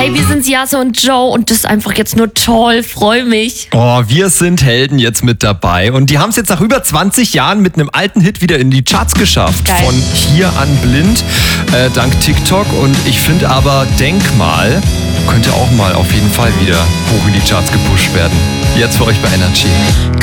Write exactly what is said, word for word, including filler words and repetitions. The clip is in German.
Hey, wir sind Jase und Joe und das ist einfach jetzt nur toll, freue mich. Oh, wir sind Helden jetzt mit dabei und die haben es jetzt nach über zwanzig Jahren mit einem alten Hit wieder in die Charts geschafft. Geil. Von Hier an blind, äh, dank TikTok, und ich finde aber Denkmal könnte auch mal auf jeden Fall wieder hoch in die Charts gepusht werden. Jetzt für euch bei Energy.